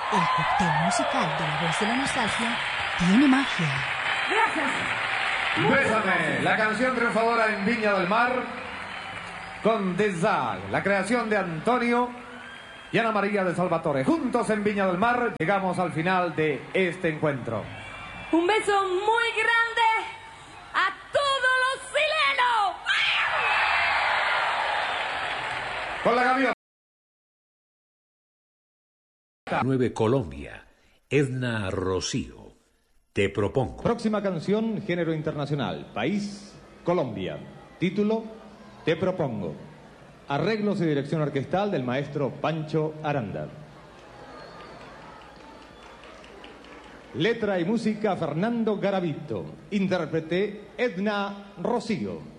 El cóctel musical de la voz de la nostalgia tiene magia. Gracias. Bésame, la canción triunfadora en Viña del Mar, con Desag, la creación de Antonio y Ana María de Salvatore. Juntos en Viña del Mar, llegamos al final de este encuentro. Un beso muy grande a todos los chilenos. Con la gaviota. 9 Colombia, Edna Rocío, Te propongo. Próxima canción, género internacional, país, Colombia. Título, Te propongo. Arreglos y dirección orquestal del maestro Pancho Aranda. Letra y música, Fernando Garavito. Intérprete, Edna Rocío.